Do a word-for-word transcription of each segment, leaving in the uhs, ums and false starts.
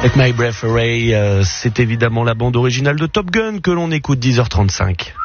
Avec My Breath Away, euh, c'est évidemment la bande originale de Top Gun que l'on écoute dix heures trente-cinq.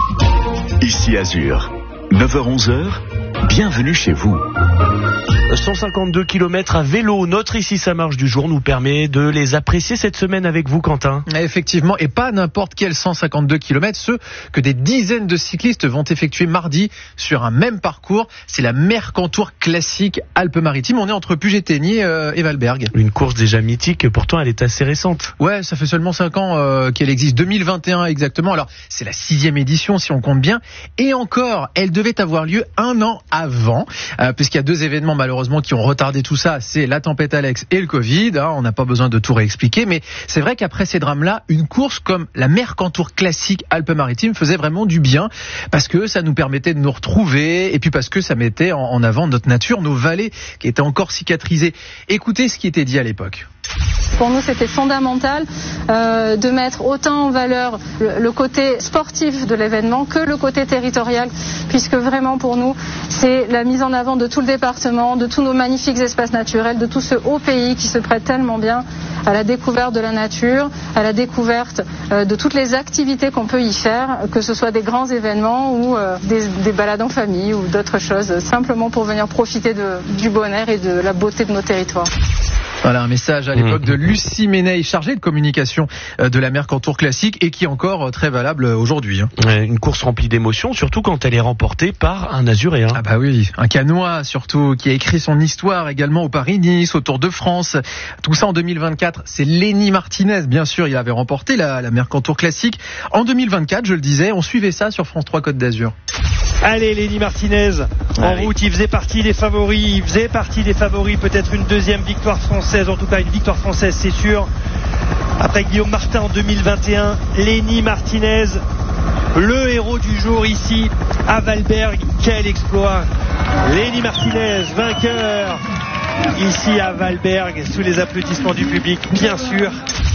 Ici Azur, neuf heures onze, bienvenue chez vous. cent cinquante-deux kilomètres à vélo. Notre Ici ça marche du jour nous permet de les apprécier cette semaine avec vous, Quentin. Effectivement, et pas n'importe quels cent cinquante-deux kilomètres, ceux que des dizaines de cyclistes vont effectuer mardi sur un même parcours. C'est la Mercantour Classique Alpes-Maritimes. On est entre Puget-Théniers euh, et Valberg. Une course déjà mythique, pourtant elle est assez récente. Ouais, ça fait seulement cinq ans euh, qu'elle existe, deux mille vingt et un exactement. Alors, c'est la sixième édition si on compte bien. Et encore, elle devait avoir lieu un an avant, euh, puisqu'il y a deux événements malheureusement qui ont retardé tout ça, c'est la tempête Alex et le Covid, hein, on n'a pas besoin de tout réexpliquer, mais c'est vrai qu'après ces drames-là, une course comme la Mercantour Classique Alpes-Maritimes faisait vraiment du bien, parce que ça nous permettait de nous retrouver, et puis parce que ça mettait en, en avant notre nature, nos vallées qui étaient encore cicatrisées. Écoutez ce qui était dit à l'époque. Pour nous, c'était fondamental euh, de mettre autant en valeur le, le côté sportif de l'événement que le côté territorial, puisque vraiment pour nous, c'est la mise en avant de tout le département, de tous nos magnifiques espaces naturels, de tout ce haut pays qui se prête tellement bien à la découverte de la nature, à la découverte euh, de toutes les activités qu'on peut y faire, que ce soit des grands événements ou euh, des, des balades en famille ou d'autres choses, simplement pour venir profiter de, du bon air et de la beauté de nos territoires. Voilà un message à l'époque de Lucie Méneil, chargée de communication de la Mercantour Classique et qui est encore très valable aujourd'hui. Une course remplie d'émotions, surtout quand elle est remportée par un Azuréen. Ah bah oui, un Canois surtout, qui a écrit son histoire également au Paris-Nice, au Tour de France. Tout ça en deux mille vingt-quatre, c'est Lenny Martinez, bien sûr, il avait remporté la, la Mercantour Classique. En deux mille vingt-quatre, je le disais, on suivait ça sur France trois Côte d'Azur. Allez, Lenny Martinez, en Allez. route, il faisait partie des favoris, il faisait partie des favoris, peut-être une deuxième victoire française, en tout cas une victoire française, c'est sûr. Après Guillaume Martin en deux mille vingt et un, Lenny Martinez, le héros du jour ici à Valberg. Quel exploit! Lenny Martinez, vainqueur ici à Valberg, sous les applaudissements du public, bien sûr.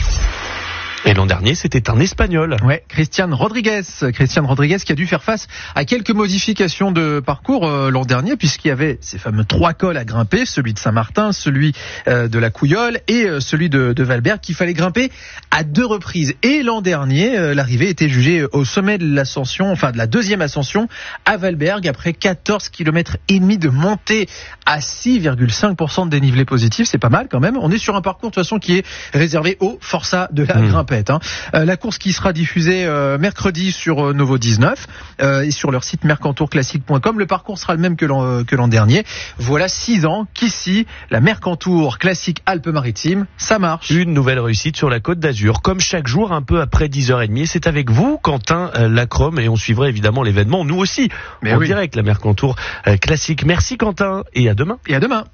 Et l'an dernier, c'était un Espagnol. Ouais, Christian Rodriguez. Christian Rodriguez qui a dû faire face à quelques modifications de parcours euh, l'an dernier, puisqu'il y avait ces fameux trois cols à grimper, celui de Saint-Martin, celui euh, de la Couillole et euh, celui de, de Valberg, qu'il fallait grimper à deux reprises. Et l'an dernier, euh, l'arrivée était jugée au sommet de l'ascension, enfin de la deuxième ascension à Valberg, après quatorze kilomètres et demi de montée à six virgule cinq pour cent de dénivelé positif. C'est pas mal quand même. On est sur un parcours de toute façon qui est réservé aux forçats de la mmh. grimpette. Hein. Euh, la course qui sera diffusée euh, mercredi sur euh, Novo dix-neuf euh, et sur leur site mercantour classique point com. Le parcours sera le même que l'an, euh, que l'an dernier. Voilà six ans qu'ici, la Mercantour Classique Alpes-Maritimes, ça marche. Une nouvelle réussite sur la Côte d'Azur. Comme chaque jour, un peu après dix heures trente. C'est avec vous, Quentin euh, Lacrome, et on suivra évidemment l'événement, nous aussi, Mais en oui. direct, la Mercantour euh, Classique. Merci Quentin, et à demain. Et à demain.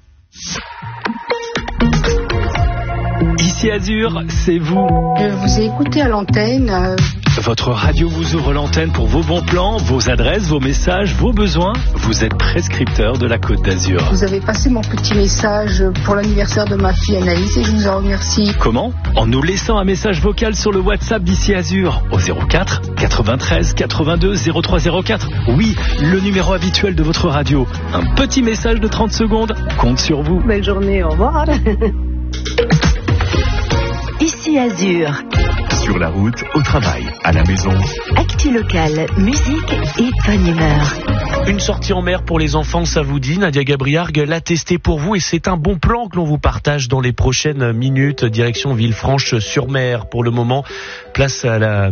Ici Azur, c'est vous. Je vous ai écouté à l'antenne. Euh... Votre radio vous ouvre l'antenne pour vos bons plans, vos adresses, vos messages, vos besoins. Vous êtes prescripteur de la Côte d'Azur. Vous avez passé mon petit message pour l'anniversaire de ma fille Anaïs et je vous en remercie. Comment? En nous laissant un message vocal sur le WhatsApp d'Ici Azur au zéro quatre quatre-vingt-treize quatre-vingt-deux zéro trois zéro quatre. Oui, le numéro habituel de votre radio. Un petit message de trente secondes compte sur vous. Belle journée, au revoir. Ici Azur. Sur la route, au travail, à la maison. Actu local, musique et bonne humeur. Une sortie en mer pour les enfants, ça vous dit? Nadia Gabriargue l'a testé pour vous et c'est un bon plan que l'on vous partage dans les prochaines minutes. Direction Villefranche-sur-Mer. Pour le moment, place à la